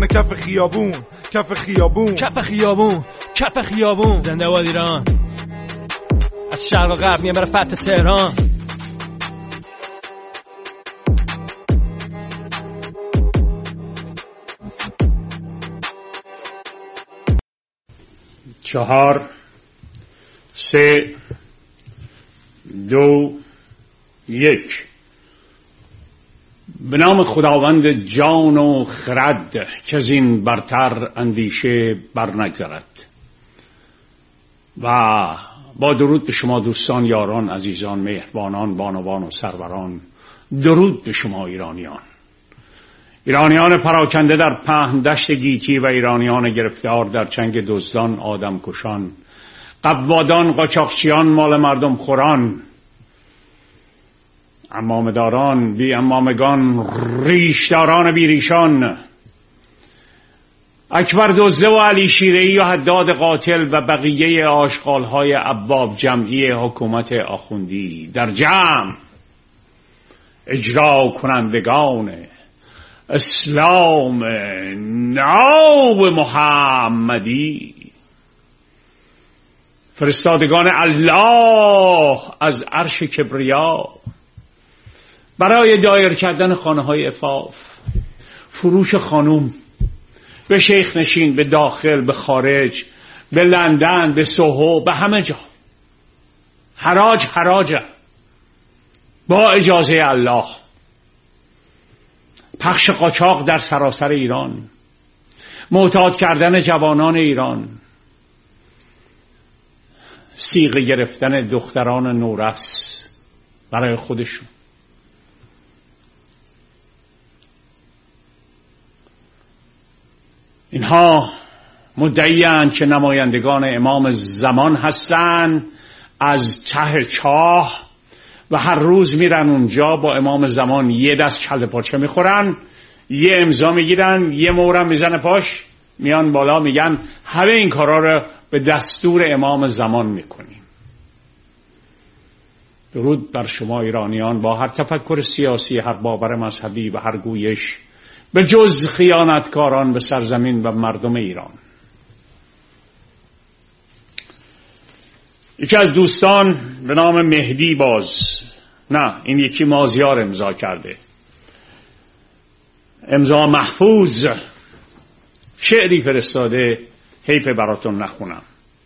میکنه کف خیابون، کف خیابون، کف خیابون، کف خیابون. زنده باد ایران. از شرق و غرب میام برای فتح تهران. چهار، سه، دو، یک. به نام خداوند جان و خرد که از این برتر اندیشه بر نگذرد. و با درود به شما دوستان، یاران، عزیزان، مهربانان، بانوان و سروران. درود به شما ایرانیان، ایرانیان پراکنده در پهن دشت گیتی و ایرانیان گرفتار در چنگ دزدان، آدم کشان، قوادان، قاچاقچیان، مال مردم خوران، عمامداران، بی عمامگان، ریشداران بی ریشان، اکبر دزده و علی شیره‌ای و حداد قاتل و بقیه آشغالهای ابواب جمعی حکومت آخوندی، در جمع اجرا کنندگان اسلام ناب محمدی، فرستادگان الله از عرش کبریا برای دایر کردن خانه‌های عفاف، فروش خانوم به شیخ نشین، به داخل، به خارج، به لندن، به سوهو، به همه جا. حراج با اجازه الله. پخش قاچاق در سراسر ایران، معتاد کردن جوانان ایران، صیغه گرفتن دختران نورس برای خودشون. اینها مدعی‌اند که نمایندگان امام زمان هستند از ته چاه و هر روز میرن اونجا با امام زمان یه دست کله پاچه میخورن، یه امضا میگیرن، یه مهرم میزنه پاش، میان بالا میگن همه این کارا رو به دستور امام زمان میکنیم. درود بر شما ایرانیان با هر تفکر سیاسی، هر باور مذهبی و هر گویش، به جز خیانتکاران به سرزمین و مردم ایران. یکی از دوستان به نام مهدی این یکی مازیار امضا کرده، امضا محفوظ، شعری فرستاده، حیف براتون نخونم.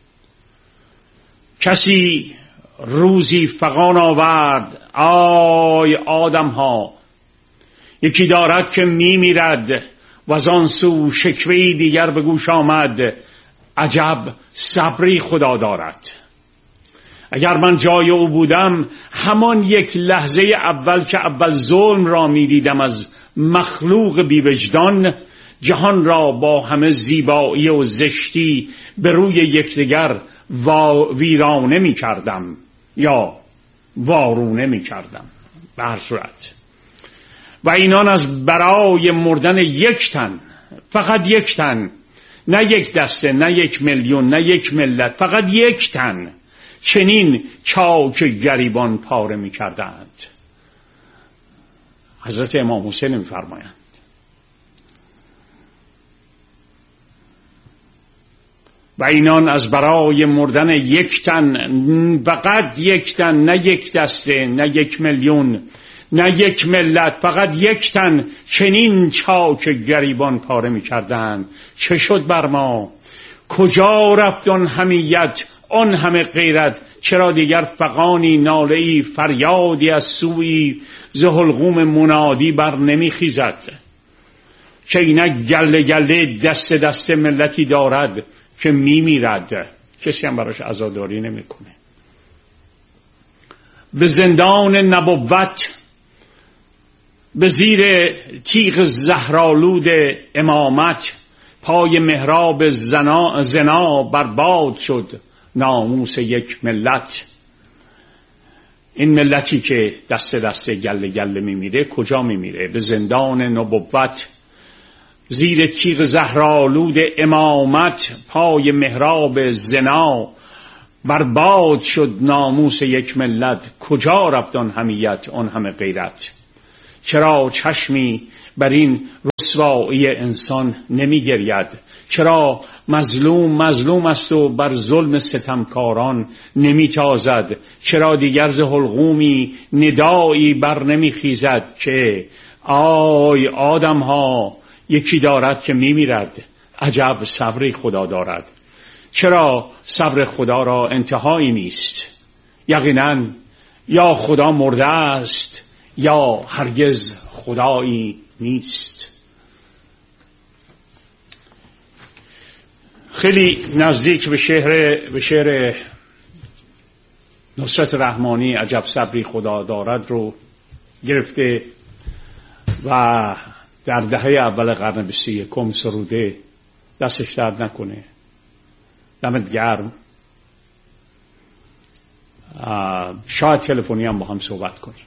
کسی روزی فغان آورد، آی آدم ها، یکی دارد که میمیرد و از آن سو شکوه‌ای دیگر به گوش آمد، عجب صبری خدا دارد. اگر من جای او بودم، همان یک لحظه اول که اول ظلم را میدیدم از مخلوق بی‌وجدان، جهان را با همه زیبایی و زشتی به روی یکدیگر ویرانه می کردم یا وارونه می کردم. به هر صورت و اینان از برای مردن یک تن، فقط یک تن، نه یک دسته، نه یک میلیون، نه یک ملت، فقط یک تن، چنین چاک گریبان پاره می کردند. حضرت امام حسین می فرمایند و اینان از برای مردن یک تن، فقط یک تن، نه یک دسته، نه یک میلیون، نه یک ملت، فقط یک تن، چنین چاک گریبان پاره می کردند. چه شد بر ما؟ کجا رفت آن حمیت، آن همه غیرت؟ چرا دیگر فغانی، ناله‌ای، فریادی از سوی ز حلقوم منادی بر نمی خیزد؟ که اینک گله گله دست دست ملتی دارد که می میرد، کسی هم براش عزاداری نمی کنه. به زندان نبوت، به زیر تیغ زهرآلود امامت، پای محراب زنا برباد شد ناموس یک ملت. این ملتی که دست دست گله گله میمیره کجا میمیره؟ به زندان نبوت، زیر تیغ زهرآلود امامت، پای محراب زنا برباد شد ناموس یک ملت. کجا رفت آن حمیت، آن همه غیرت؟ چرا چشمی بر این رسوایی انسان نمی گرید؟ چرا مظلوم است و بر ظلم ستمکاران نمی تازد؟ چرا دیگر ز حلقومی ندایی بر نمی خیزد که آی آدم ها یکی دارد که می میرد، عجب صبری خدا دارد. چرا صبر خدا را انتهایی نیست؟ یقینا یا خدا مرده است یا هرگز خدایی نیست. خیلی نزدیک به شعر نصرت رحمانی عجب صبری خدا دارد رو گرفته و در دهه اول قرن 21 سروده. دستش درد نکنه، دمت گرم. شاید تلفنی هم با هم صحبت کنیم.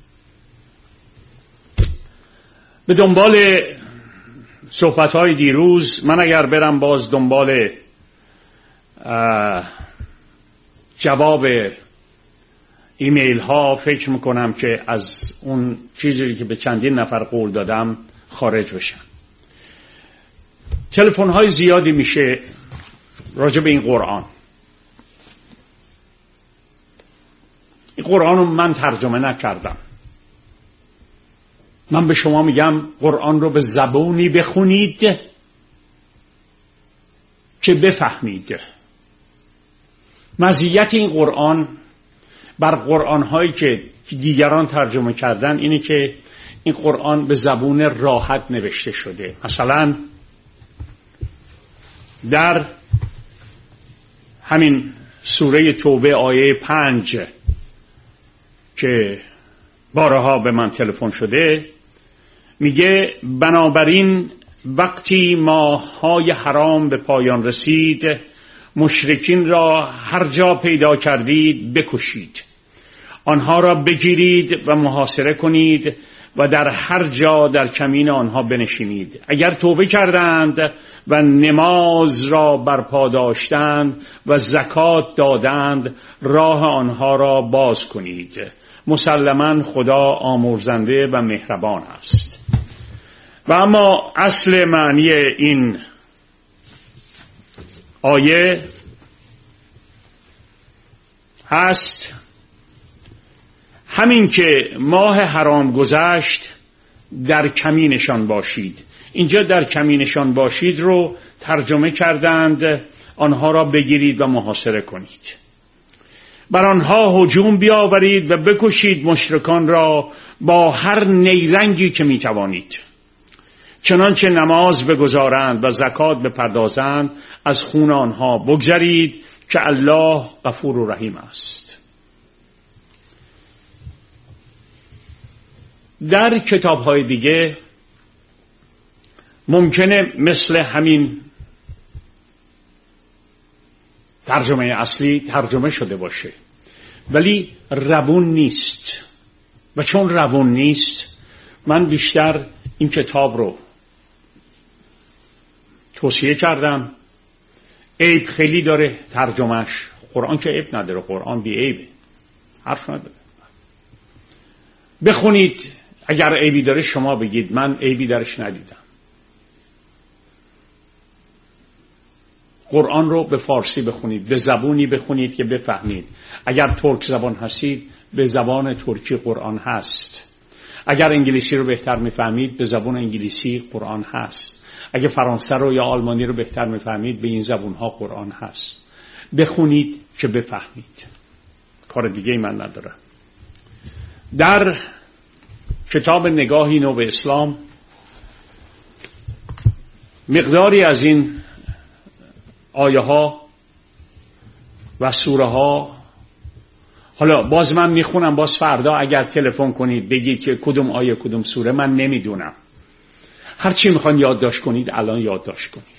به دنبال صحبت‌های دیروز، من اگر برم باز دنبال جواب ایمیل ها، فکر میکنم که از اون چیزی که به چندین نفر قول دادم خارج بشم. تلفن های زیادی میشه راجع به این قرآن. این قرآن رو من ترجمه نکردم. من به شما میگم قرآن رو به زبونی بخونید که بفهمید. مزیت این قرآن بر قرآن هایی که دیگران ترجمه کردن اینه که این قرآن به زبون راحت نوشته شده. مثلا در همین سوره توبه آیه 5 که بارها به من تلفن شده، میگه بنابراین وقتی ماه‌های حرام به پایان رسید، مشرکین را هر جا پیدا کردید بکشید، آنها را بگیرید و محاصره کنید و در هر جا در کمین آنها بنشینید. اگر توبه کردند و نماز را برپا داشتند و زکات دادند، راه آنها را باز کنید. مسلماً خدا آمرزنده و مهربان است. و اما اصل معنی این آیه هست همین که ماه حرام گذشت در کمینشان باشید. اینجا در کمینشان باشید رو ترجمه کردند آنها را بگیرید و محاصره کنید. بر آنها هجوم بیاورید و بکشید مشرکان را با هر نیرنگی که میتوانید. چنانچه نماز بگزارند و زکات بپردازند، از خون آنها بگذرید که الله غفور و رحیم است. در کتاب‌های دیگه ممکنه مثل همین ترجمه اصلی ترجمه شده باشه، ولی روون نیست. و چون روون نیست، من بیشتر این کتاب رو توصیه کردم. عیب خیلی داره ترجمهش. قرآن که عیب نداره، قرآن بی عیبه، حرف نداره. بخونید، اگر عیبی داره شما بگید، من عیبی درش ندیدم. قرآن رو به فارسی بخونید، به زبونی بخونید که بفهمید. اگر ترک زبان هستید، به زبان ترکی قرآن هست. اگر انگلیسی رو بهتر میفهمید، به زبان انگلیسی قرآن هست. اگر فرانسه رو یا آلمانی رو بهتر میفهمید، به این زبونها قرآن هست. بخونید که بفهمید. کار دیگه من ندارم. در کتاب نگاهی نو به اسلام مقداری از این آیه ها و سوره ها، حالا باز من میخونم، باز فردا اگر تلفن کنید بگید که کدوم آیه کدوم سوره، من نمیدونم. هر چی میخوان یادداشت کنید الان یادداشت کنید.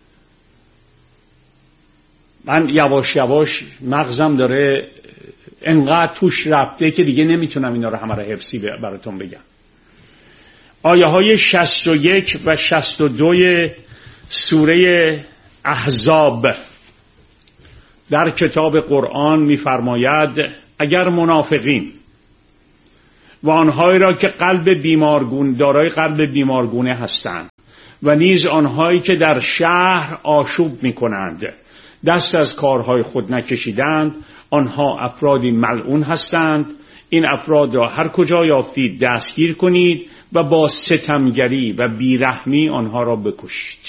من یواش یواش مغزم داره انقدر توش رفته که دیگه نمیتونم اینا رو همه رو حفظی براتون بگم. آیه های 61 و 62 سوره احزاب در کتاب قرآن میفرماید اگر منافقین و آنهایی را که دارای قلب بیمارگونه هستند و نیز آنهایی که در شهر آشوب می‌کنند دست از کارهای خود نکشیدند، آنها افرادی ملعون هستند. این افراد را هر کجا یافتید دستگیر کنید و با ستمگری و بیرحمی آنها را بکشید.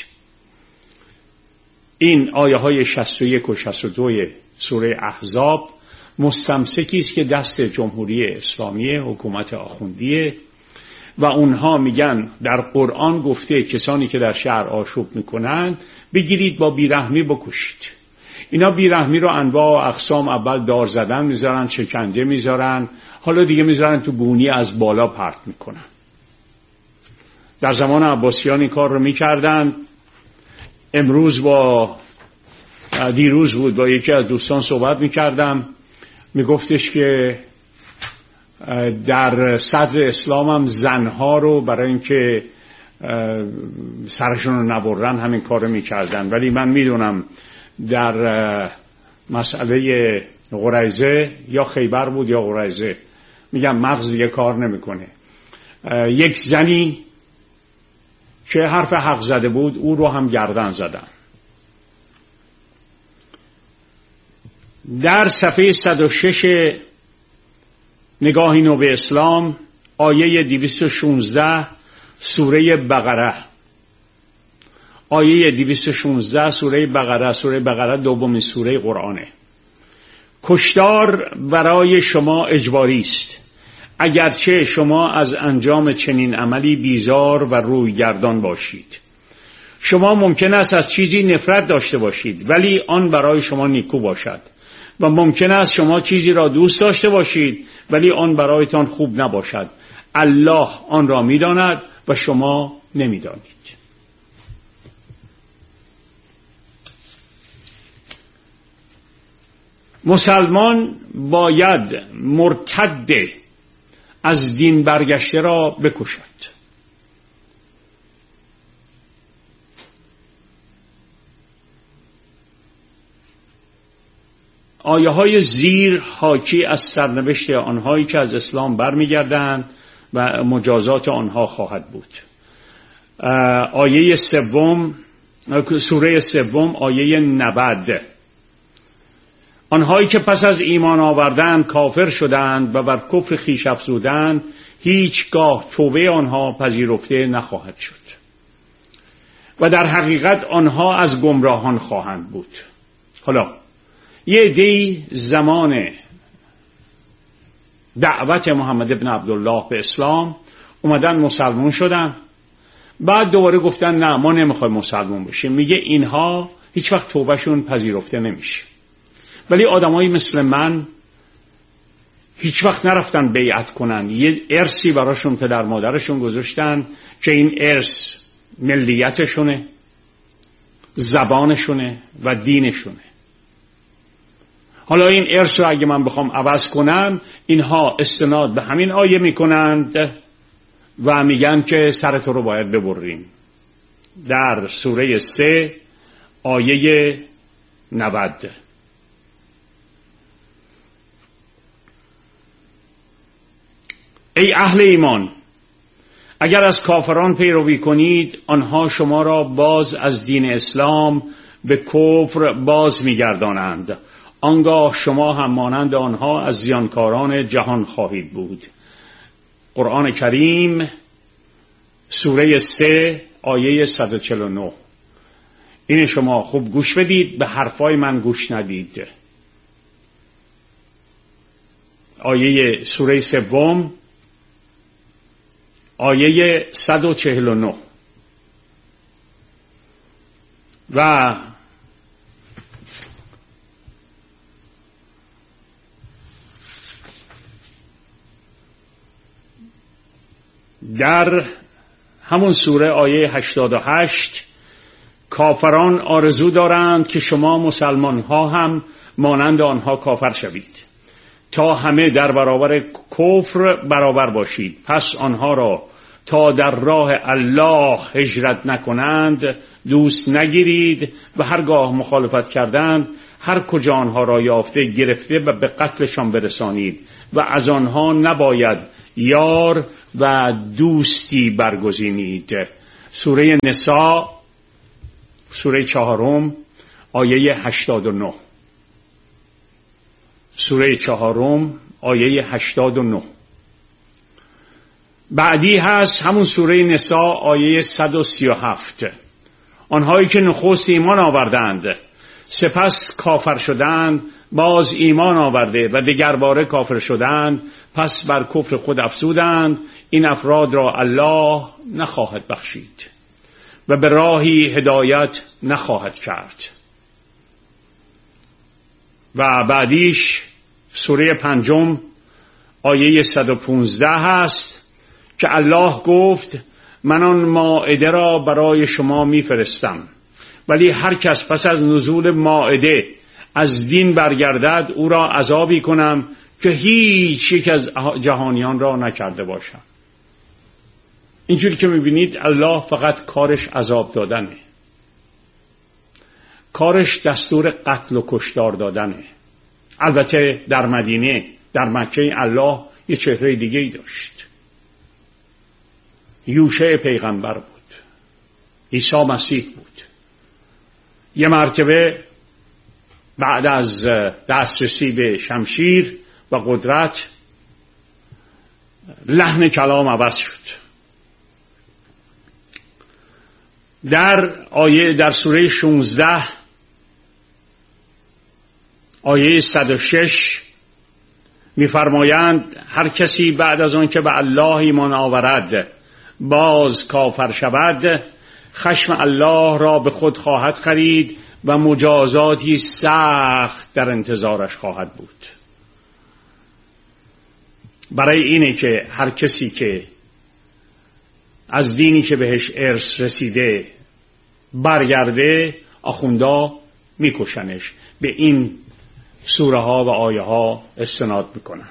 این آیه های 61 و 62 سوره احزاب مستمسکی است که دست جمهوری اسلامی حکومت آخوندیه و اونها میگن در قرآن گفته کسانی که در شهر آشوب میکنن بگیرید با بیرحمی بکشید. اینا بیرحمی رو انواع و اقسام، اول دار زدن میذارن، شکنجه میذارن، حالا دیگه میذارن تو گونی از بالا پرت میکنن. در زمان عباسیان این کار رو میکردن. دیروز بود با یکی از دوستان صحبت میکردم، میگفتش که در صدر اسلام هم زنها رو برای اینکه سرشون رو نبرن همین کار رو میکردن. ولی من میدونم در مسئله قریظه یا خیبر بود یا قریظه، میگم مغز دیگه کار نمیکنه، یک زنی که حرف حق زده بود او رو هم گردن زدن. در صفحه 106 نگاهی نو به اسلام آیه 216 سوره بقره، آیه 216 سوره بقره دومین سوره قرآنه. کشتار برای شما اجباری است اگرچه شما از انجام چنین عملی بیزار و رویگردان باشید. شما ممکن است از چیزی نفرت داشته باشید ولی آن برای شما نیکو باشد و ممکن است شما چیزی را دوست داشته باشید ولی آن برایتان خوب نباشد. الله آن را می‌داند و شما نمی‌دانید. مسلمان باید مرتد از دین برگشته را بکشد. آیه های زیر حاکی از سرنوشت آنهایی که از اسلام برمیگردند و مجازات آنها خواهد بود. آیه سوم، سوره سوم آیه 90. آنهایی که پس از ایمان آوردن کافر شدند و بر کفر خویش افزودند هیچگاه توبه آنها پذیرفته نخواهد شد و در حقیقت آنها از گمراهان خواهند بود. حالا یه عده‌ای زمان دعوت محمد ابن عبدالله به اسلام اومدن مسلمان شدن، بعد دوباره گفتن نه ما نمیخوایم مسلمان بشیم. میگه اینها هیچ وقت توبهشون پذیرفته نمیشه. ولی آدمایی مثل من هیچ وقت نرفتن بیعت کنن، یه ارثی براشون پدر مادرشون گذاشتن که این ارث ملیتشونه، زبانشونه و دینشونه. حالا این ارث رو اگه من بخوام عوض کنم، اینها استناد به همین آیه میکنند و میگن که سرت رو باید ببریم. در سوره 3 آیه 90. ای اهل ایمان، اگر از کافران پیروی کنید آنها شما را باز از دین اسلام به کفر باز میگردانند، آنگاه شما هم مانند آنها از زیانکاران جهان خواهید بود. قرآن کریم سوره 3 آیه 149. این شما خوب گوش بدید، به حرفای من گوش ندید. آیه سوره سوم آیه 149. و در همون سوره آیه 88 کافران آرزو دارند که شما مسلمان ها هم مانند آنها کافر شوید تا همه در برابر کفر برابر باشید. پس آنها را تا در راه الله هجرت نکنند دوست نگیرید و هرگاه مخالفت کردند هر کجا آنها را یافته گرفته و به قتلشان برسانید و از آنها نباید یار و دوستی برگزینید. سوره نساء سوره 4 آیه 89. سوره 4 آیه 89. بعدی هست همون سوره نساء آیه 137. آنهایی که نخست ایمان آوردند سپس کافر شدند، باز ایمان آورده و دگرباره کافر شدند، پس بر کفر خود افزودند، این افراد را الله نخواهد بخشید و به راهی هدایت نخواهد کرد. و بعدیش سوره 5 آیه 115 هست که الله گفت من آن مائده را برای شما میفرستم، ولی هر کس پس از نزول مائده از دین برگردد او را عذابی کنم که هیچ یک از جهانیان را نکرده باشم. اینجوری که میبینید الله فقط کارش عذاب دادنه، کارش دستور قتل و کشتار دادنه. البته در مدینه، در مکه الله یه چهره دیگه ای داشت. یوشع پیغمبر بود، عیسی مسیح بود. یه مرتبه بعد از دسترسی به شمشیر و قدرت لحن کلام عوض شد. در سوره 16 آیه 106 می‌فرمایند هر کسی بعد از آن که به الله ایمان آورد باز کافر شود، خشم الله را به خود خواهد خرید و مجازاتی سخت در انتظارش خواهد بود. برای اینه که هر کسی که از دینی که بهش ارث رسیده برگرده، آخوندا میکشنش. به این سوره ها و آیه ها استناد میکنن.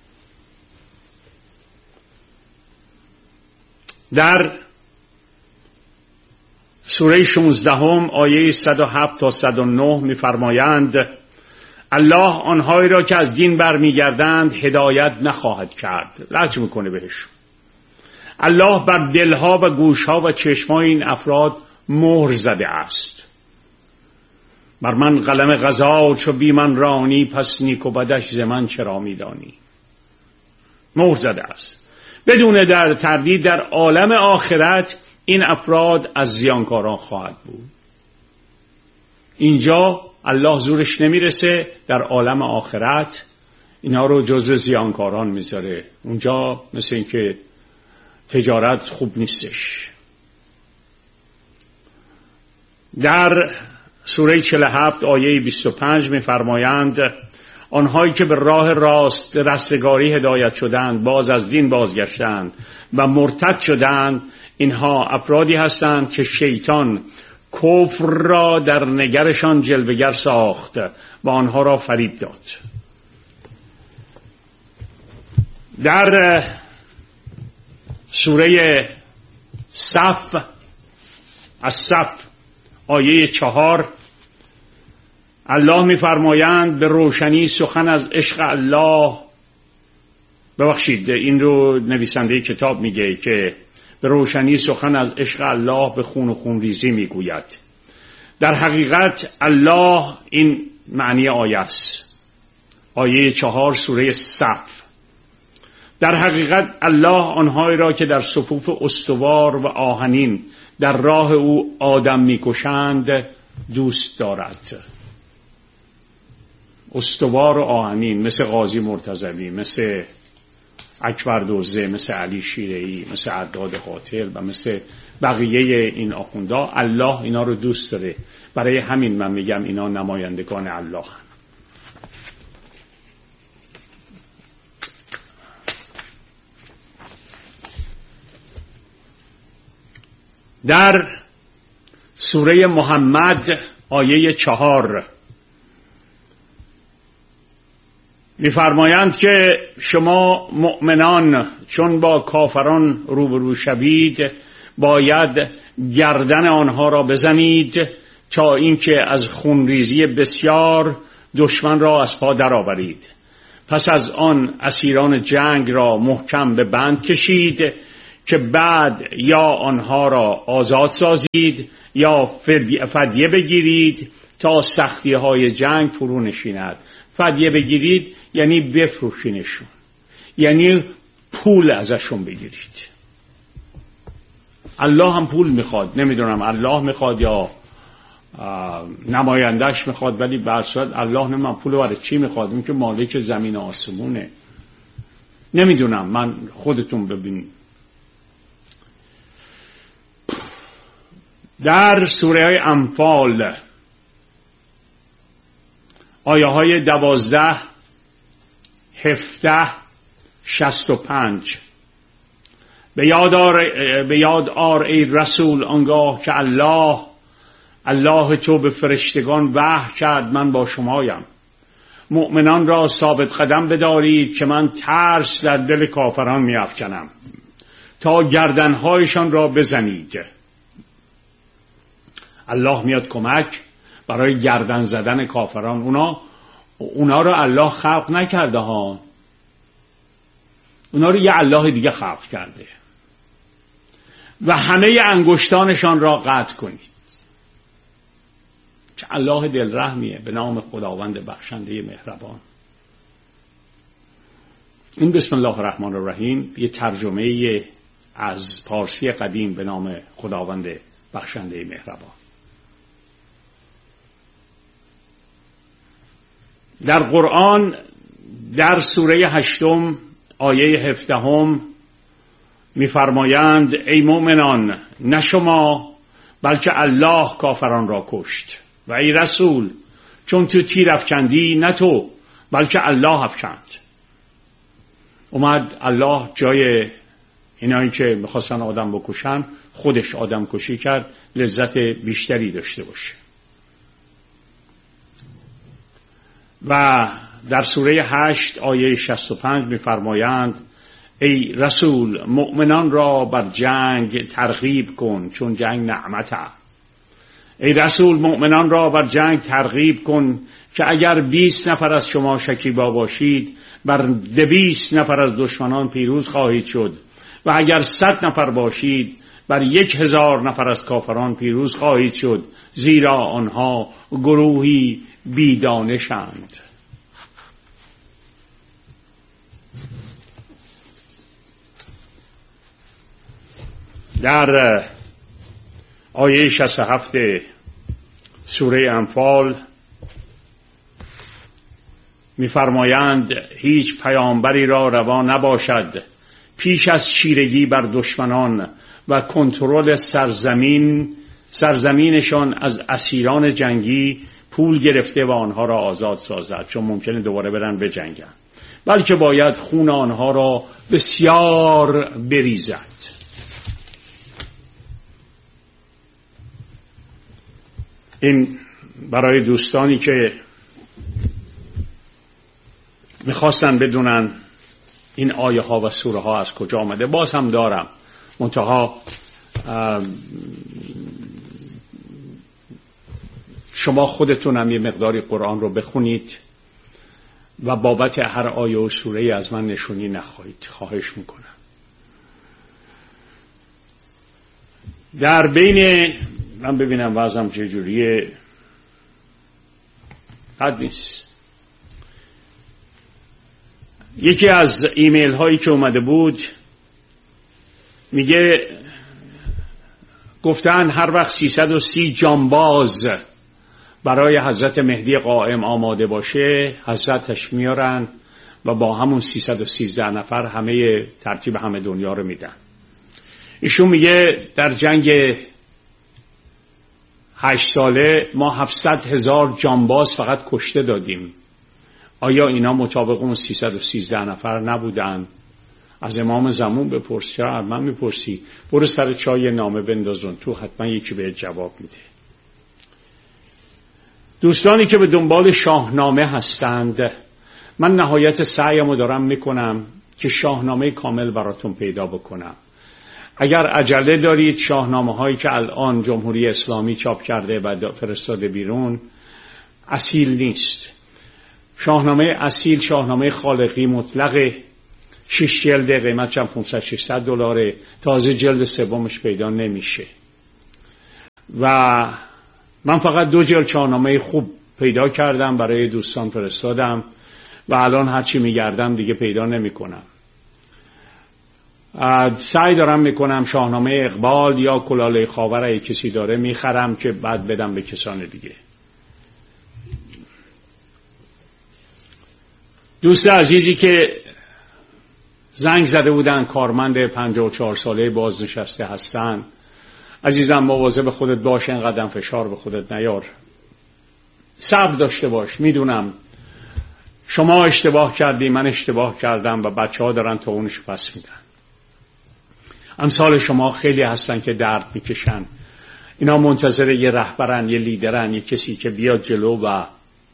در سوره 16 آیه 107 تا 109 می‌فرمایند الله آنهایی را که از دین برمیگردند هدایت نخواهد کرد. لعنت میکنه بهشون. الله بر دلها و گوشها و چشمای این افراد مهر زده است. بر من قلم قضا چو بی من رانی، پس نیک و بدش ز من چرا میدانی. مهر زده است. بدون در تردید در عالم آخرت این افراد از زیانکاران خواهد بود. اینجا الله زورش نمیرسه، در عالم آخرت اینا رو جزو زیانکاران میذاره. اونجا مثل این که تجارت خوب نیستش. در سوره 47 آیه 25 میفرمایند آنهایی که به راه راست رستگاری هدایت شدند باز از دین بازگشتند و مرتد شدند، اینها افرادی هستند که شیطان کفر را در نگرشان جلوه‌گر ساخت و آنها را فریب داد. در سوره صف آیه 4 الله می‌فرمایند به روشنی سخن از عشق الله، ببخشید این رو نویسنده کتاب میگه که به روشنی سخن از عشق الله به خون و خون ریزی میگوید. در حقیقت الله، این معنی آیه است، آیه 4 سوره صف. در حقیقت الله آنهایی را که در صفوف استوار و آهنین در راه او آدم میکشند دوست دارد. استوار و آهنین مثل قاضی مرتضوی، مثل اکبر دوزه، مثل علی شیره‌ای، مثل عداد قاتل و مثل بقیه این آخوندا، الله اینا رو دوست داره. برای همین من میگم اینا نمایندگان الله هستند. در سوره محمد آیه 4 می‌فرمایند که شما مؤمنان چون با کافران روبرو شوید باید گردن آنها را بزنید تا اینکه از خونریزی بسیار دشمن را از پا درآورید پس از آن اسیران جنگ را محکم به بند کشید که بعد یا آنها را آزاد سازید یا فدیه بگیرید تا سختی های جنگ فرو نشیند. فدیه بگیرید یعنی بفروشینشون، یعنی پول ازشون بگیرید. الله هم پول میخواد، نمیدونم الله میخواد یا نمایندش میخواد، ولی به هر صورت الله نمیدونم پول برای چی میخواد، این که مالک زمین و آسمونه. نمیدونم، من خودتون ببینید. در سوره های انفال آیه های 12 17 65 به یاد آر ای رسول آنگاه که الله تو به فرشتگان وحی کرد من با شمایم. مؤمنان را ثابت قدم بدارید که من ترس در دل کافران می‌افکنم تا گردنهایشان را بزنید. الله میاد کمک برای گردن زدن کافران. اونا رو الله خلق نکرده ها، اونا رو یه الله دیگه خلق کرده. و همه انگشتانشان را قطع کنید. چه الله دل رحمیه. به نام خداوند بخشنده مهربان. این بسم الله الرحمن الرحیم یه ترجمه از پارسی قدیم به نام خداوند بخشنده مهربان. در قرآن در سوره 8 آیه 17 می‌فرمایند ای مؤمنان نه شما بلکه الله کافران را کشت و ای رسول چون تو تیر افکندی نه تو بلکه الله افکند. اومد الله جای اینایی که می‌خواستن آدم بکشن خودش آدم کشی کرد، لذت بیشتری داشته باشه. و در سوره 8 آیه 65 می‌فرمایند ای رسول مؤمنان را بر جنگ ترغیب کن چون جنگ نعمته. ای رسول مؤمنان را بر جنگ ترغیب کن که اگر 20 نفر از شما شکیبا باشید بر 200 نفر از دشمنان پیروز خواهید شد و اگر 100 نفر باشید بر 1000 نفر از کافران پیروز خواهید شد زیرا آنها گروهی بیدانشند. در آیه 67 سوره انفال می‌فرمایند هیچ پیامبری را روا نباشد پیش از چیرگی بر دشمنان و کنترل سرزمینشان از اسیران جنگی پول گرفته و آنها را آزاد سازد، چون ممکنه دوباره برن بجنگن، بلکه باید خون آنها را بسیار بریزد. این برای دوستانی که میخواستن بدونن این آیه ها و سوره ها از کجا آمده. باز هم دارم، منتها شما خودتون هم یه مقداری قرآن رو بخونید و بابت هر آیه و سوره از من نشونی نخواهید، خواهش میکنم. در بین من ببینم وضعم چجوریه، حد نیست. یکی از ایمیل هایی که اومده بود میگه گفتن هر وقت 330 جانباز برای حضرت مهدی قائم آماده باشه حضرتش میارن و با همون 313 نفر همه ترتیب همه دنیا رو میدن. ایشون میگه در جنگ 8 ساله ما 700,000 جانباز فقط کشته دادیم. آیا اینا مطابق اون 313 نفر نبودن؟ از امام زمان بپرس. چرا من میپرسی؟ برو سر چای نامه بندازون تو، حتما یکی به جواب میده. دوستانی که به دنبال شاهنامه هستند، من نهایت سعیمو دارم میکنم که شاهنامه کامل براتون پیدا بکنم. اگر عجله دارید شاهنامه هایی که الان جمهوری اسلامی چاپ کرده و فرستاده بیرون اصیل نیست. شاهنامه اصیل، شاهنامه خالقی مطلق، 6 جلد، قیمتش هم $500-600. تازه جلد سومش پیدا نمیشه و من فقط 2 جلد شاهنامه خوب پیدا کردم، برای دوستان فرستادم و الان هرچی میگردم دیگه پیدا نمیکنم. سعی دارم میکنم شاهنامه اقبال یا کلاله خاور اگه کسی داره میخرم که بعد بدم به کسان دیگه. دوست عزیزی که زنگ زده بودن، کارمند 54 ساله بازنشسته هستن، عزیزم مواظب خودت باش، اینقدر فشار به خودت نیار، صبر داشته باش. میدونم شما اشتباه کردی، من اشتباه کردم و بچه ها دارن تاونش پس میدن. امثال شما خیلی هستن که درد میکشن، اینا منتظر یه رهبرن، یه لیدرن، یه کسی که بیاد جلو و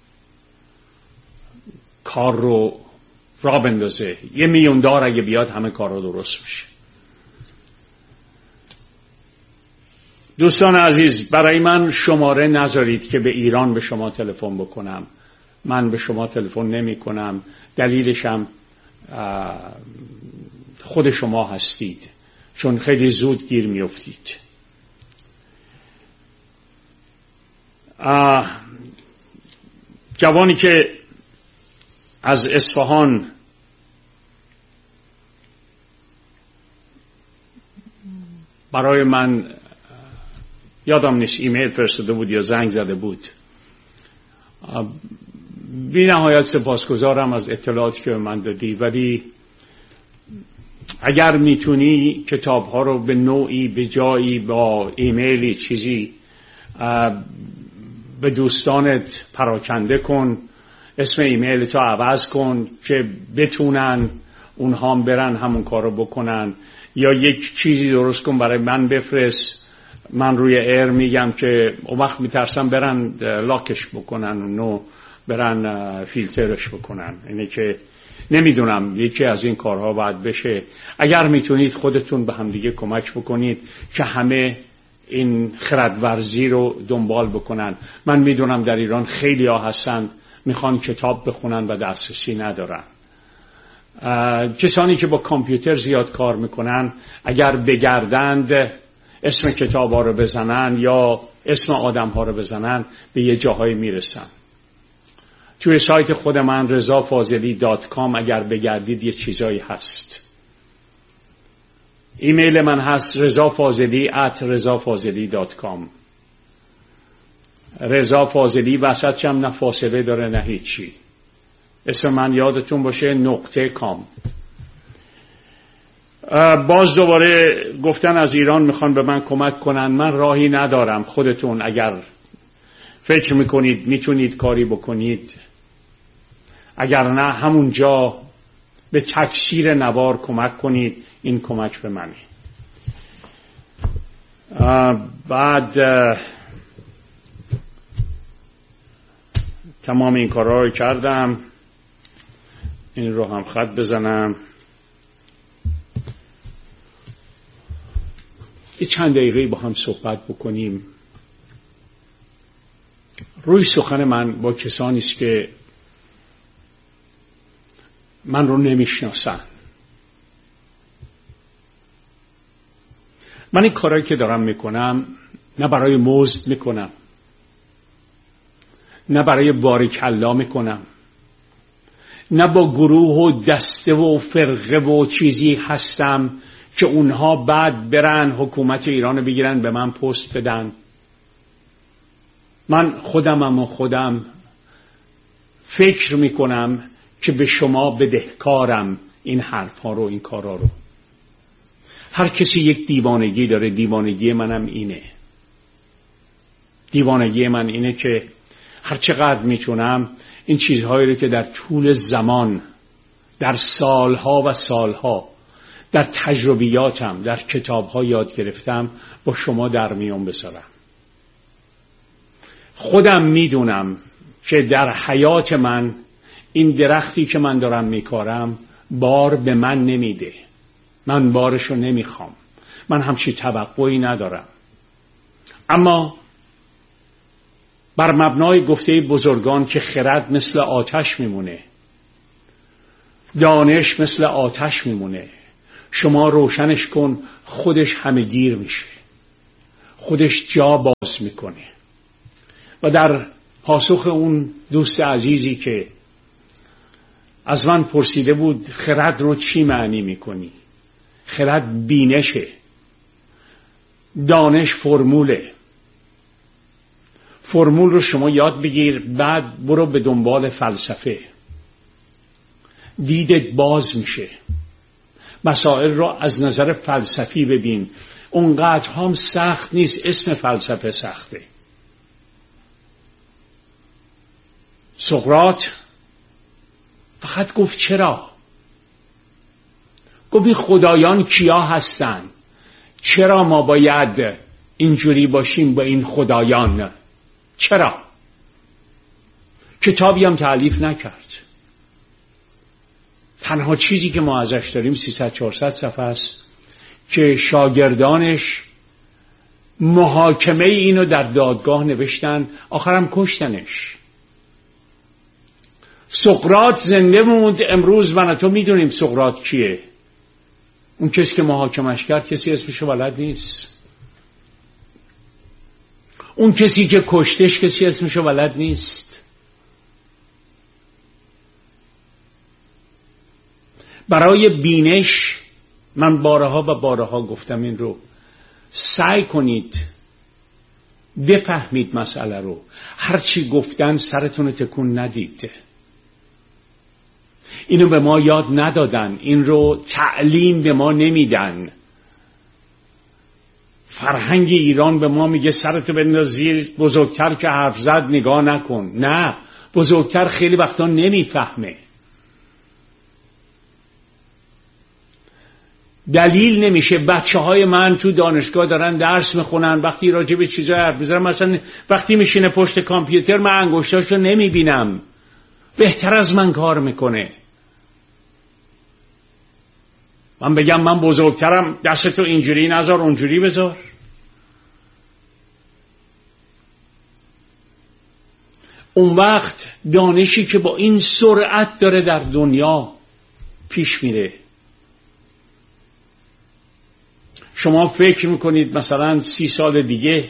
کار رو راه بندازه. یه میلیوندار اگه بیاد همه کار رو درست میشه. دوستان عزیز، برای من شماره نذارید که به ایران به شما تلفن بکنم. من به شما تلفن نمی کنم، دلیلشم خود شما هستید، چون خیلی زود گیر میافتید. جوانی که از اصفهان برای من یادم نیست ایمیل فرستاده بود یا زنگ زده بود، بی نهایت سپاسگزارم از اطلاعاتی که به من دادی، ولی اگر میتونی کتاب ها رو به نوعی، به جایی، با ایمیلی چیزی به دوستانت پراکنده کن، اسم ایمیل تو عوض کن که بتونن اونها برن همون کار رو بکنن، یا یک چیزی درست کن برای من بفرست، من روی ایر میگم که اون وقت میترسم برن لاکش بکنن و نو برن فیلترش بکنن. اینه که نمیدونم، یکی از این کارها باید بشه. اگر میتونید خودتون به هم دیگه کمک بکنید که همه این خردورزی رو دنبال بکنن. من میدونم در ایران خیلی ها هستن میخوان کتاب بخونن و دسترسی ندارن. کسانی که با کامپیوتر زیاد کار میکنن اگر بگردند اسم کتاب ها رو بزنن یا اسم آدم ها رو بزنن به یه جاهای میرسن. توی سایت خود من rezafazeli.com اگر بگردید یه چیزایی هست. ایمیل من هست rezafazeli@rezafazeli.com. رضا فاضلی وسطش هم نه فاصله داره نه هیچی. اسم من یادتون باشه .com. باز دوباره گفتن از ایران میخوان به من کمک کنن. من راهی ندارم. خودتون اگر فکر میکنید میتونید کاری بکنید، اگر نه همونجا به تکثیر نوار کمک کنید. این کمک به منه. بعد تمام این کارها رو کردم. این رو هم خط بزنم. یه چند دقیقه با هم صحبت بکنیم. روی سخن من با کسانی است که من رو نمیشناسن. من این کارهایی که دارم میکنم نه برای مزد میکنم، نه برای باریکلا میکنم، نه با گروه و دسته و فرقه و چیزی هستم که اونها بعد برن حکومت ایران بگیرن به من پست بدن. من خودمم و خودم فکر میکنم که به شما بدهکارم این حرفا رو، این کارا رو. هر کسی یک دیوانگی داره. دیوانگی منم اینه. دیوانگی من اینه که هر چقدر میتونم این چیزهایی رو که در طول زمان، در سالها و سالها در تجربیاتم، در کتابها یاد گرفتم با شما در میون بذارم. خودم میدونم که در حیات من این درختی که من دارم میکارم بار به من نمیده. من بارشو نمیخوام. من همچی توقعی ندارم. اما بر مبنای گفته بزرگان که خرد مثل آتش میمونه، دانش مثل آتش میمونه، شما روشنش کن خودش همه گیر میشه، خودش جا باز میکنه. و در پاسخ اون دوست عزیزی که از من پرسیده بود خرد رو چی معنی میکنی؟ خرد بینشه، دانش فرموله. فرمول رو شما یاد بگیر، بعد برو به دنبال فلسفه، دیدت باز میشه، مسائل رو از نظر فلسفی ببین. اونقدر هم سخت نیست، اسم فلسفه سخته. سقراط فقط گفت چرا؟ گفت این خدایان کیا هستن؟ چرا ما باید اینجوری باشیم با این خدایان؟ چرا؟ کتابی هم تألیف نکرد. تنها چیزی که ما ازش داریم 300-400 صفحه است که شاگردانش محاکمه اینو در دادگاه نوشتن، آخرم کشتنش. سقراط زنده موند. امروز من و تو میدونیم سقراط کیه. اون کسی که محاکمش کرد کسی اسمشو بلد نیست. اون کسی که کشتش کسی اسمشو بلد نیست. برای بینش من بارها و بارها گفتم این رو، سعی کنید بفهمید مسئله رو. هرچی گفتن سرتون تکون ندید. اینو به ما یاد ندادن، این رو تعلیم به ما نمیدن. فرهنگ ایران به ما میگه سرتو بنداز زیر، بزرگتر که حرف زد نگاه نکن. نه، بزرگتر خیلی وقتا نمیفهمه. دلیل نمیشه. بچه‌های من تو دانشگاه دارن درس میخونن، وقتی راجع به چیزا حرف میزنن، مثلا وقتی میشینه پشت کامپیوتر من انگشتاشو نمیبینم، بهتر از من کار میکنه. من بگم من بزرگترم، دستتو اینجوری نذار اونجوری بذار. اون وقت دانشی که با این سرعت داره در دنیا پیش میره، شما فکر میکنید مثلا 30 سال دیگه،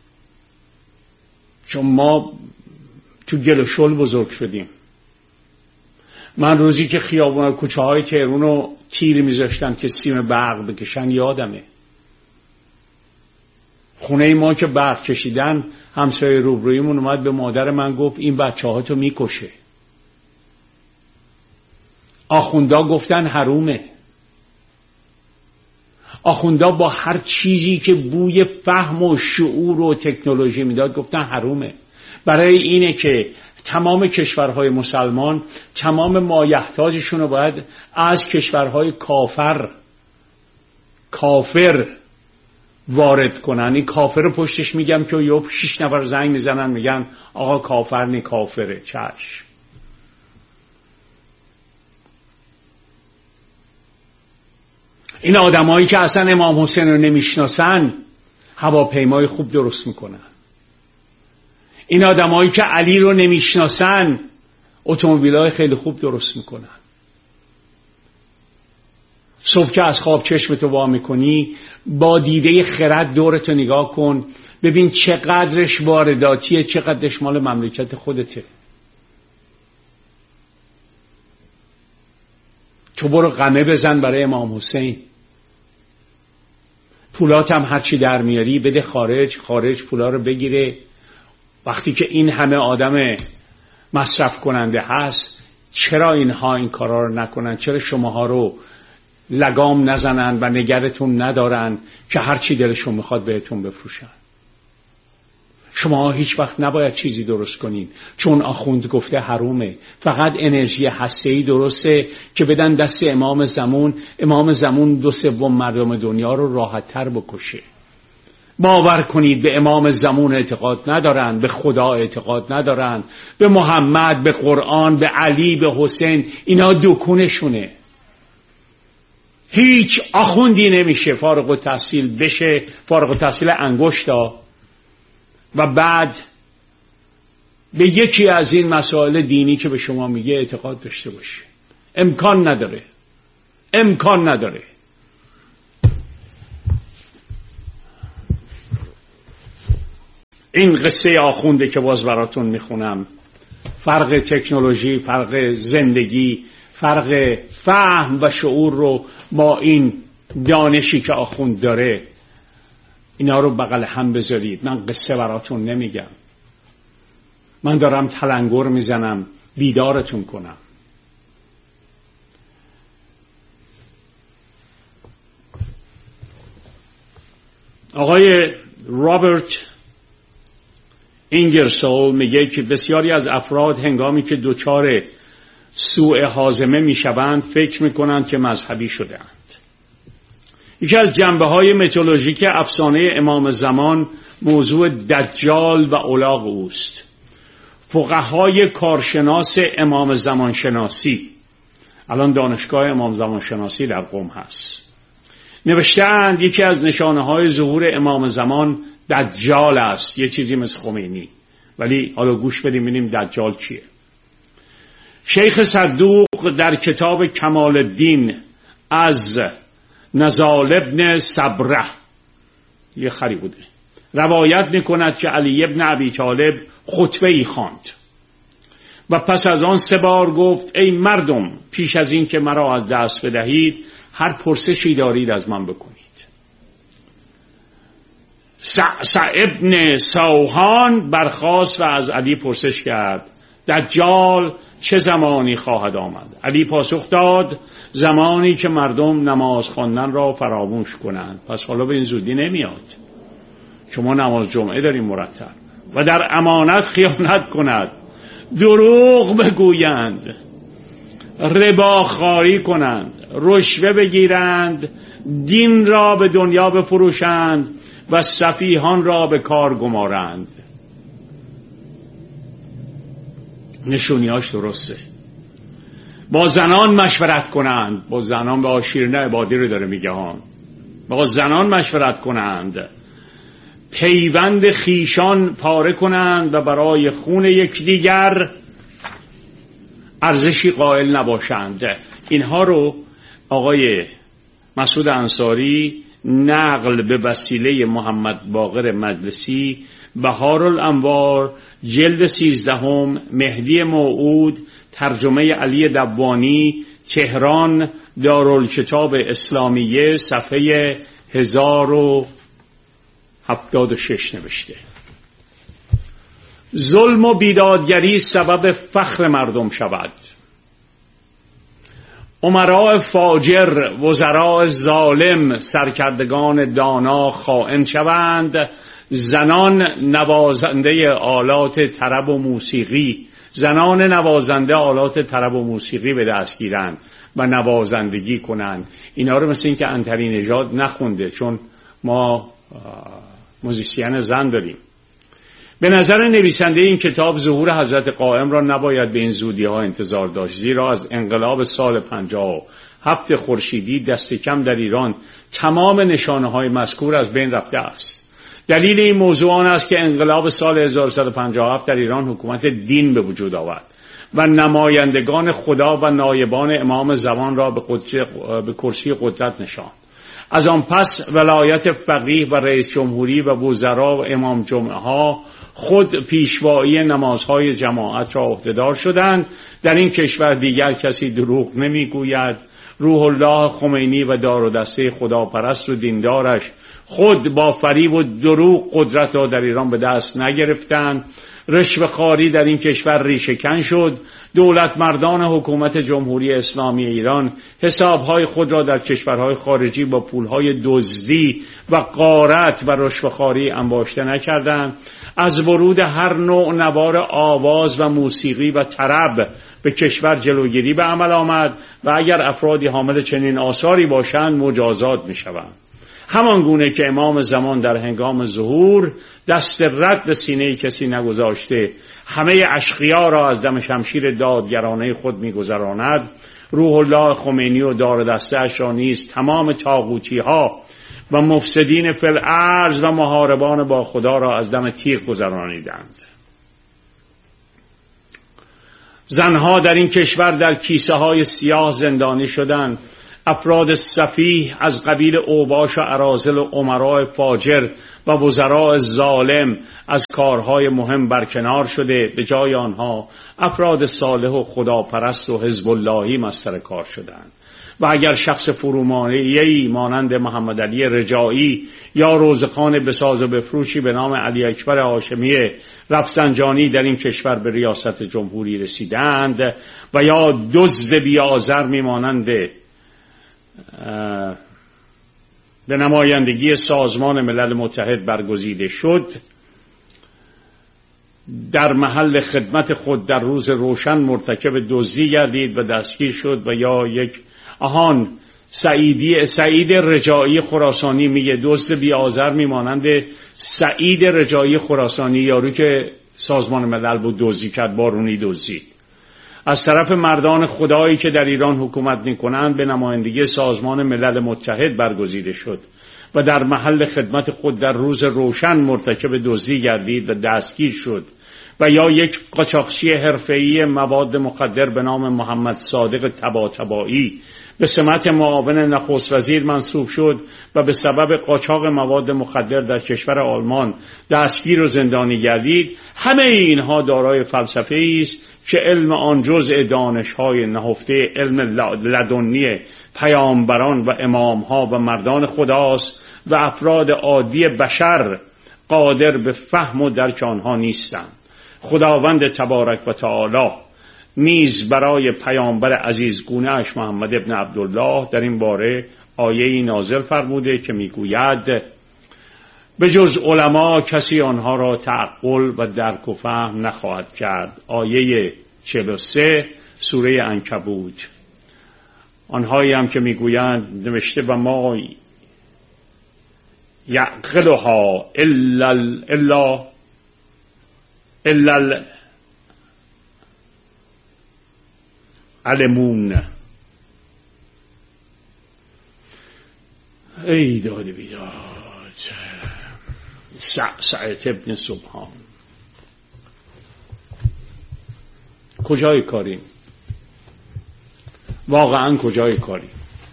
چون ما تو گل و شل بزرگ شدیم. من روزی که خیابون کوچه های تهران رو تیر میذاشتن که سیم برق بکشن یادمه. خونه ما که برق کشیدن، همسایه روبرویمون اومد به مادر من گفت این بچه ها تو میکشه. آخوندا گفتن حرومه. آخوندا با هر چیزی که بوی فهم و شعور و تکنولوژی میداد گفتن حرومه. برای اینه که تمام کشورهای مسلمان تمام مایحتاجشون رو باید از کشورهای کافر وارد کنن. این کافر رو پشتش میگم که 6 نفر زنگ میزنن میگن آقا کافر نی کافره. چشم. این آدمایی که اصلا امام حسین رو نمیشناسن هواپیمای خوب درست میکنن. این آدمایی که علی رو نمیشناسن اتومبیلای خیلی خوب درست میکنن. صبح که از خواب چشمتو وا میکنی با دیده خرد دورتو نگاه کن، ببین چقدرش وارداتیه، چقدرش مال مملکت خودته. تو برو قمه بزن برای امام حسین. پولات هم هرچی در میاری بده خارج پولا رو بگیره. وقتی که این همه آدم مصرف کننده هست، چرا اینها این کارا رو نکنن؟ چرا شماها رو لگام نزنن و نگرتون ندارن که هرچی دلشون میخواد بهتون بفروشن؟ شما هیچ وقت نباید چیزی درست کنین چون آخوند گفته حرومه. فقط انرژی هسته‌ای درسته که بدن دست امام زمان 2/3 مردم دنیا رو راحت تر بکشه. باور کنید به امام زمان اعتقاد ندارن، به خدا اعتقاد ندارن، به محمد، به قرآن، به علی، به حسین. اینا دکونشونه. هیچ آخوندی نمیشه فارغ التحصیل بشه، فارغ التحصیل انگشتا، و بعد به یکی از این مسائل دینی که به شما میگه اعتقاد داشته باشه. امکان نداره. این قصه آخونده که باز براتون میخونم، فرق تکنولوژی، فرق زندگی، فرق فهم و شعور رو با این دانشی که آخوند داره، اینا رو بغل هم بذارید. من قصه براتون نمیگم، من دارم تلنگر میزنم بیدارتون کنم. آقای رابرت اینگرسول میگه که بسیاری از افراد هنگامی که دچار سوء هاضمه میشوند فکر میکنند که مذهبی شدهاند. یکی از جنبه‌های میتولوژیک افسانه امام زمان موضوع دجال و الاغ اوست. فقهای کارشناس امام زمان شناسی، الان دانشگاه امام زمان شناسی در قم هست، نوشتند یکی از نشانه‌های ظهور امام زمان دجال است، یه چیزی مثل خمینی. ولی حالا گوش بدیم ببینیم دجال چیه. شیخ صدوق در کتاب کمال الدین از نزال ابن صبره، یه خری بوده، روایت میکند که علی ابن ابی طالب خطبه ای خواند و پس از آن 3 بار گفت ای مردم، پیش از این که مرا از دست بدهید هر پرسشی دارید از من بکنید. سعسع ابن سوحان برخاست و از علی پرسش کرد دجال چه زمانی خواهد آمد؟ علی پاسخ داد زمانی که مردم نماز خواندن را فراموش کنند. پس حالا به این زودی نمیاد. شما نماز جمعه داریم مرتب. و در امانت خیانت کند، دروغ بگویند، رباخواری کنند، رشوه بگیرند، دین را به دنیا بفروشند و سفیهان را به کار گمارند. نشونیاش درسته. با زنان مشورت کنند، با زنان، با شیرینه عبادی رو داره میگه ها، با زنان مشورت کنند، پیوند خیشان پاره کنند و برای خون یکدیگر ارزشی قائل نباشند. اینها رو آقای مسعود انصاری نقل به وسیله محمد باقر مجلسی، بهارالانوار جلد 13، مهدی موعود، ترجمه علی دبانی، تهران، دارالکتاب اسلامیه، صفحه 1076 نوشته. ظلم و بیدادگری سبب فخر مردم شود. امراء فاجر، وزراء ظالم، سرکردگان دانا خائن شوند. زنان نوازنده آلات طرب و موسیقی، زنان نوازنده آلات طرب و موسیقی به دست گیرند و نوازندگی کنند. اینا رو مثل این که عنتری نژاد نخونده، چون ما موزیسین زن داریم. به نظر نویسنده این کتاب ظهور حضرت قائم را نباید به این زودی ها انتظار داشت، زیرا از انقلاب سال 57 خورشیدی دست کم در ایران تمام نشانه های مذکور از بین رفته است. دلیل این موضوع آن است که انقلاب سال 1157 در ایران حکومت دین به وجود آورد و نمایندگان خدا و نایبان امام زمان را به کرسی قدرت نشاند. از آن پس ولایت فقیه و رئیس جمهوری و وزرا و امام جمعه ها خود پیشوایی نمازهای جماعت را عهدهدار شدند. در این کشور دیگر کسی دروغ نمیگوید. روح الله خمینی و دار و دسته خداپرست و دیندارش خود با فریب و دروغ قدرت را در ایران به دست نگرفتند. رشوه‌خواری در این کشور ریشه‌کن شد. دولت مردان حکومت جمهوری اسلامی ایران حسابهای خود را در کشورهای خارجی با پولهای دزدی و غارت و رشوه‌خواری انباشته نکردند. از ورود هر نوع نوار آواز و موسیقی و طرب به کشور جلوگیری به عمل آمد و اگر افرادی حامل چنین آثاری باشند مجازات می شوند. همان گونه که امام زمان در هنگام ظهور دست رد به سینه کسی نگذاشته، همه اشقیا را از دم شمشیر دادگرانه خود می‌گذراند، روح الله خمینی و دار دسته‌اش را نیز تمام طاغوتی‌ها و مفسدین فی الارض و محاربان با خدا را از دم تیغ گذرانیدند. زنها در این کشور در کیسه های سیاه زندانی شدند. افراد سفیه از قبیل اوباش و اراذل و امراء فاجر و وزراء ظالم از کارهای مهم برکنار شده، به جای آنها افراد صالح و خداپرست و حزب اللهی مستر کار شدند. و اگر شخص فرومایه‌ای مانند محمد علی رجایی یا روزخان بساز و بفروشی به نام علی اکبر هاشمی رفسنجانی در این کشور به ریاست جمهوری رسیدند و یا دزد بی‌آزرمی مانند به نمایندگی سازمان ملل متحد برگزیده شد، در محل خدمت خود در روز روشن مرتکب دزدی گردید و دستگیر شد و یا یک سعید رجایی خراسانی میگه دزد بی‌آزر میمانند سعید رجایی خراسانی، یارو که سازمان ملل بود دزدی کرد، بارونی دزدید. از طرف مردان خدایی که در ایران حکومت میکنند به نمایندگی سازمان ملل متحد برگزیده شد و در محل خدمت خود در روز روشن مرتکب دزدی گردید و دستگیر شد و یا یک قاچاقچی حرفه‌ای مواد مخدر به نام محمد صادق طباطبایی به سمت معاون نخست وزیر منصوب شد و به سبب قاچاق مواد مخدر در کشور آلمان دستگیر و زندانی گردید. همه اینها دارای فلسفه‌ای است که علم آن جزء دانش‌های نهفته علم لدنی پیامبران و امام‌ها و مردان خداست و افراد عادی بشر قادر به فهم و درک آنها نیستند. خداوند تبارک و تعالی نیز برای پیامبر عزیزگونه اش محمد ابن عبدالله در این باره آیه‌ای نازل فرموده که میگوید به جز علما کسی آنها را تعقل و درک و فهم نخواهد کرد. آیه 43 سوره عنکبوت. آنهایی هم که میگویند نوشته و ما یعقلها الا علمون. ای داد بیداد سعید ابن سبحان، کجای کاریم؟ واقعا کجای کاریم؟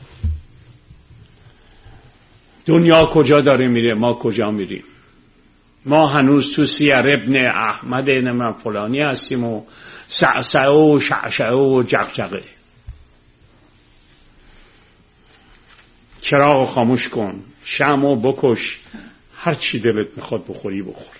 دنیا کجا داره میره؟ ما کجا میریم؟ ما هنوز تو سیر ابن احمد نمیم فلانی هستیم و سعسعه و شعشعه و جغجغه. چراغ خاموش کن، شمع بکش، هر چی دلت میخواد بخوری بخور.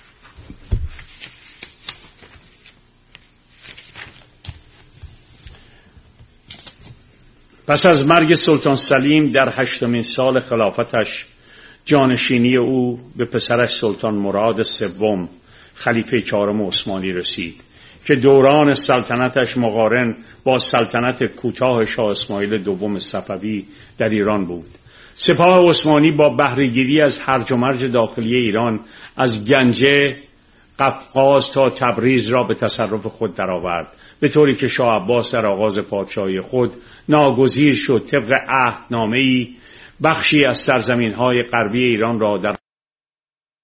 پس از مرگ سلطان سلیم در 8مین سال خلافتش جانشینی او به پسرش سلطان مراد سوم خلیفه 4 عثمانی رسید که دوران سلطنتش مقارن با سلطنت کوتاه شاه اسماعیل دوم صفوی در ایران بود. سپاه عثمانی با بهره‌گیری از هرج و مرج داخلی ایران از گنجه قفقاز تا تبریز را به تصرف خود درآورد، به طوری که شاه عباس در آغاز پادشاهی خود ناگزیر شد طبق عهدنامه‌ای بخشی از سرزمین‌های غربی ایران را در